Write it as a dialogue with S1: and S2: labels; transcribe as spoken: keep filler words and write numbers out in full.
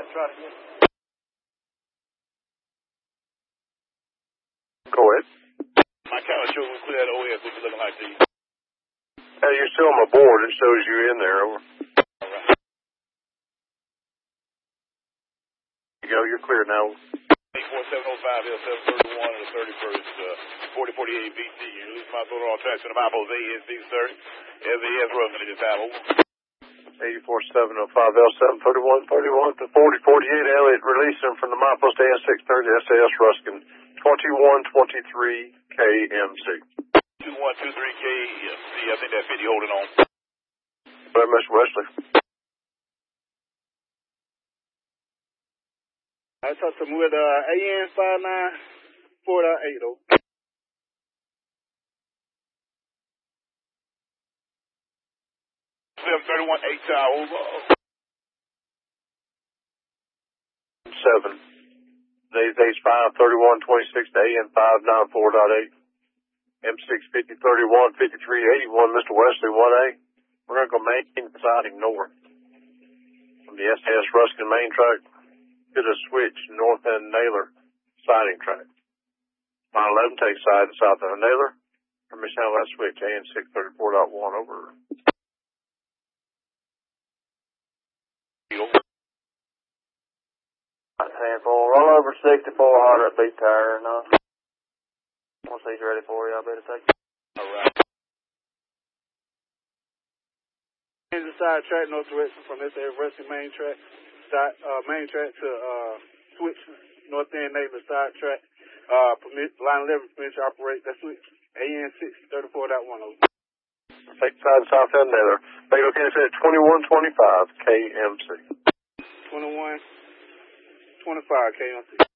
S1: try it again.
S2: Go ahead.
S1: My camera shows we clear that O S. What you looking like to you?
S2: Hey, you're still on my board. It shows you in there. Over.
S1: All right.
S2: You go. You're clear now.
S1: eight four seven oh five L seven thirty-one and the thirty-first, uh, forty forty-eight B T. You lose my total all tracks in the Bibles, A S D thirty. S A S Ruskin at this time. Over.
S2: eighty-four seven oh five L seven thirty-one thirty-one to forty forty-eight Elliott. Releasing from the milepost A S six thirty S A S Ruskin. twenty-one twenty-three K M C.
S1: two one two three K M C. I think that fifty holding on.
S2: Well, Mister Wesley.
S3: I talked to him with uh, A N five nine four eight oh.
S1: seven thirty-one eight tower over.
S2: Seven. Days H five thirty-one twenty-six to A N five nine four dot eight. M six fifty thirty-one fifty-three eighty-one Mister Wesley one A. We're going to go main siding north from the S A S Ruskin main track to the switch north end Naylor siding track. Line eleven takes side to south end Naylor. Permission to that switch A N six thirty-four point one over.
S4: Handful. Roll over sixty-four hundred beat tire and uh, once he's ready for you, I better take it.
S1: All right.
S3: Change the side track, no direction from S A S Ruskin main track, side, uh, main track to uh, switch north end neighbor side track. Uh, permit line eleven permit to operate that switch. A N six thirty-four point one over.
S2: Take side south end Naylor. Make located at twenty-one twenty-five K M C.
S3: twenty-one twenty-five K M C.